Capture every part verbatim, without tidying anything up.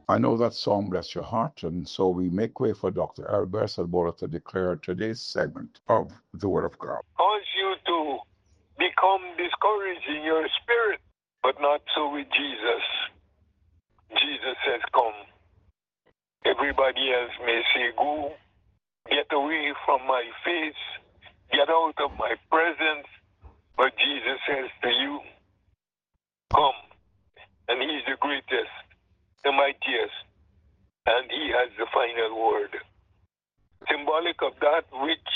I know that song bless your heart, and so we make way for Doctor Albert Salbora to declare today's segment of the Word of God. Cause you to become discouraged in your spirit, but not so with Jesus. Jesus says, come. Everybody else may say, go, get away from my face, get out of my presence. But Jesus says to you, come. And he's the greatest, the mightiest, and he has the final word. Symbolic of that which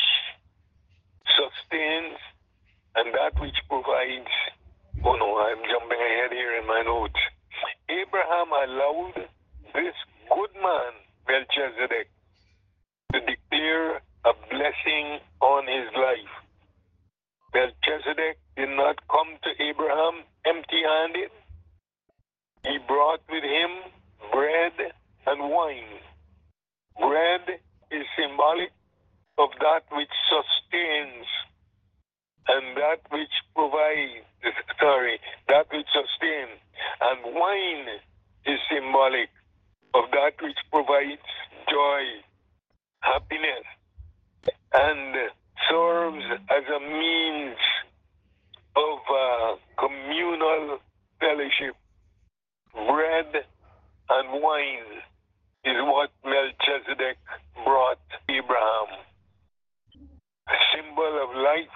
sustains and that which provides. Oh no, I'm jumping ahead here in my notes. Abraham allowed this good man, Melchizedek, to declare a blessing on his life. Melchizedek did not come to Abraham empty-handed. He brought with him bread and wine. Bread is symbolic of that which sustains and that which provides, sorry, that which sustains. And wine is symbolic of that which provides joy, happiness, and serves as a means of uh, communal fellowship. Bread and wine is what Melchizedek brought Abraham. A symbol of life,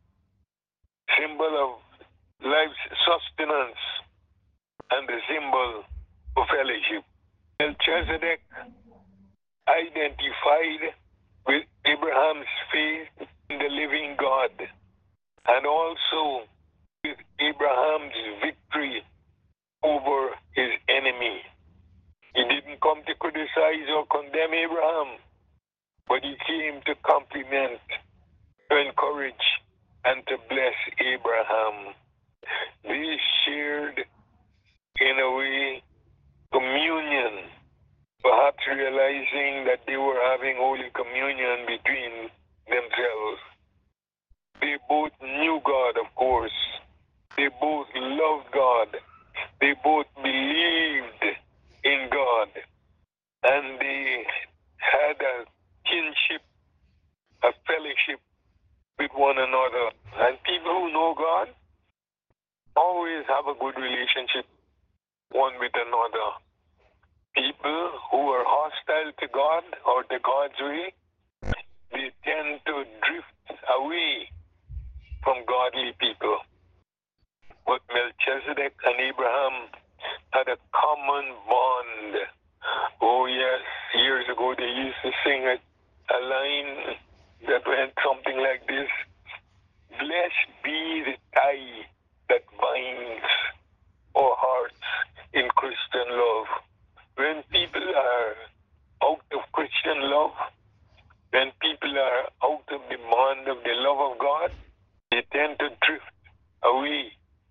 symbol of life's sustenance, and the symbol of fellowship. Melchizedek identified with Abraham's faith in the living God and also with Abraham's victory over his enemy. He didn't come to criticize or condemn Abraham, but he came to compliment, to encourage, and to bless Abraham. They shared, in a way, communion, perhaps realizing that they were having Holy Communion between themselves. They both knew God, of course. They both loved God. They both believed in God. And they had a kinship, a fellowship with one another. And people who know God always have a good relationship one with another. People who are hostile to God or to God's way, they tend to drift away from godly people. But Melchizedek and Abraham had a common bond. Oh yes, years ago they used to sing a, a line that went something like this. Blessed be the tie that binds our hearts in Christian love. When people are out of Christian love, when people are out of the bond of the love of God, they tend to drift away.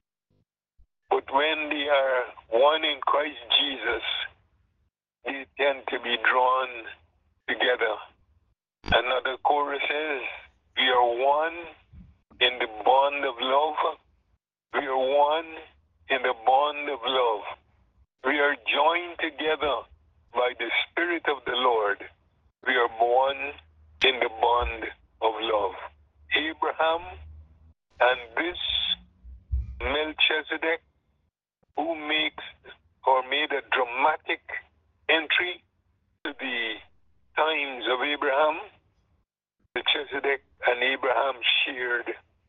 But when they are one in Christ Jesus, they tend to be drawn together. Another chorus says, we are one in the bond of love. We are one in the bond of love. We are joined together by the Spirit of the Lord. We are one in the bond of love. Abraham and this Melchizedek, who makes or made a dramatic entry to the times of Abraham, Melchizedek and Abraham shared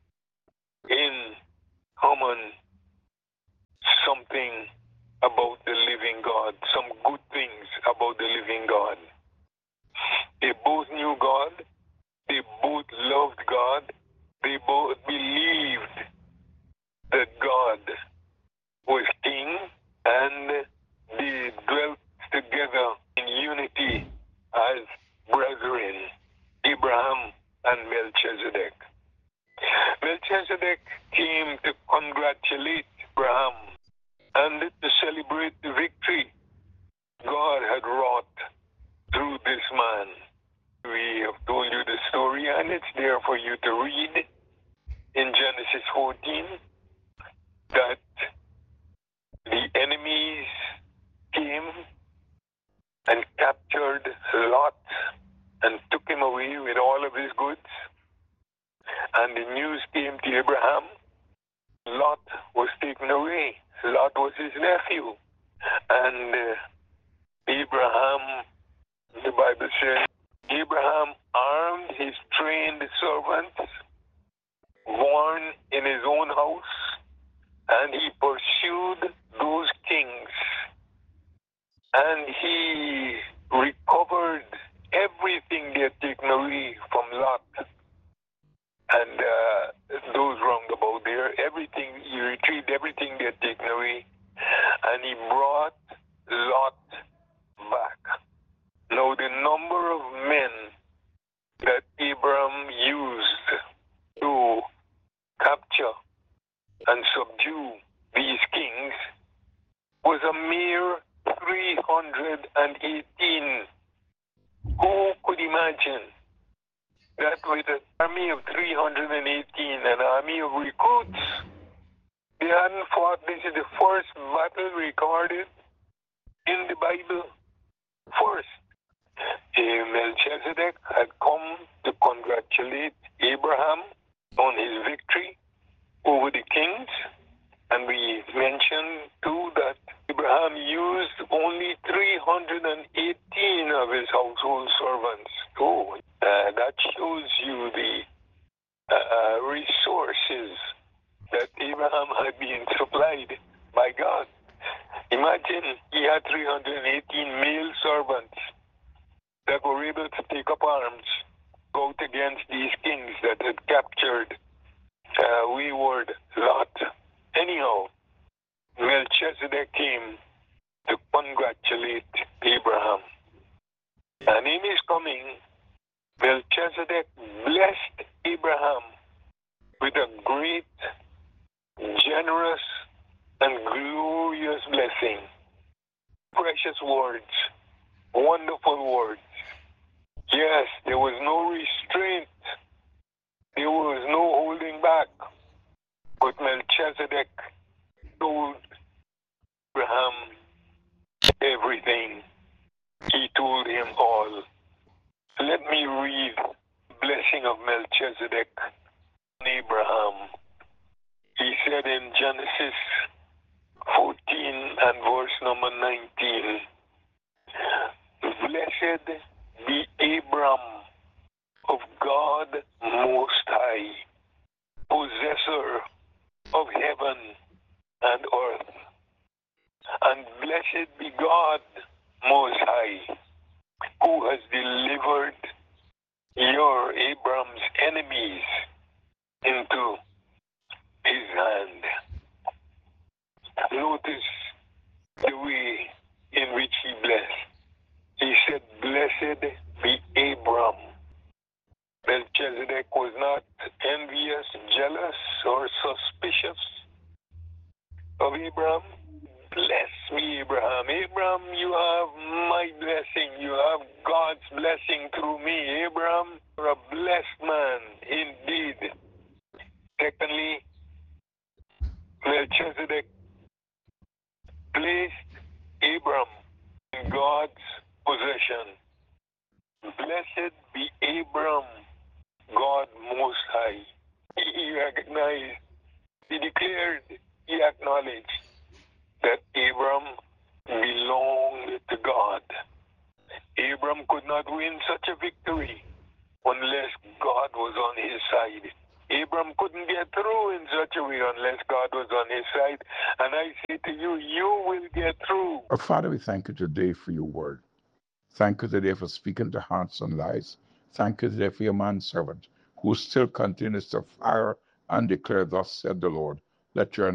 in common something about the living God, some good things about the living God. They both knew God, they both loved God, they both believed that God was King, and they dwelt together in unity as brethren, Abraham and Melchizedek. Melchizedek came to congratulate Abraham and to celebrate the victory God had wrought through this man. We have told you the story, and it's there for you to read in Genesis fourteen, that and captured Lot and took him away with all of his goods. And the news came to Abraham. Lot was taken away. Lot was his nephew. And uh, Abraham, the Bible says, Abraham armed his trained servants, born in his own house, and he pursued those kings. And he recovered everything they had taken away from Lot and uh, those roundabout there. Everything, he retrieved everything they had taken away, and he brought Lot back. Now, the number of men that Abraham used to capture and subdue these kings was a mere three hundred eighteen. Who could imagine that with an army of three hundred eighteen, an army of recruits, they hadn't fought? This is the first battle recorded in the Bible. First, Melchizedek had come to congratulate Abraham on his victory over the kings. And we mentioned too that Abraham used only three hundred eighteen of his household servants. Oh, uh, that shows you the uh, resources that Abraham had been supplied by God. Imagine he had three hundred eighteen male servants that were able to take up arms, go out against these kings that had captured uh, wayward Lot. Anyhow, Melchizedek came to congratulate Abraham. And in his coming, Melchizedek blessed Abraham with a great, generous, and glorious blessing. Precious words, wonderful words. Yes, there was no restraint. There was no holding back. But Melchizedek told Abraham everything. He told him all. Let me read the blessing of Melchizedek on Abraham. He said in Genesis fourteen and verse number nineteen, Blessed be Abram of God Most High, possessor of heaven and earth. And blessed be God Most High, who has delivered your Abram's enemies into his hand. Notice the way in which he blessed. He said, Blessed be Abram. Melchizedek was not envious, jealous, or suspicious of Abraham. Bless me, Abraham. Abraham, you have my blessing. You have God's blessing through me. Abraham, you're a blessed man indeed. Secondly, Melchizedek placed Abraham in God's possession. Blessed be Abraham, God Most High. He recognized, he declared, he acknowledged that Abram belonged to God. Abram could not win such a victory unless God was on his side. Abram couldn't get through in such a way unless God was on his side. And I say to you, you will get through. Our Father, we thank you today for your word. Thank you today for speaking to hearts and lives. Thank you today for your manservant who still continues to fire and declare, thus said the Lord. Let your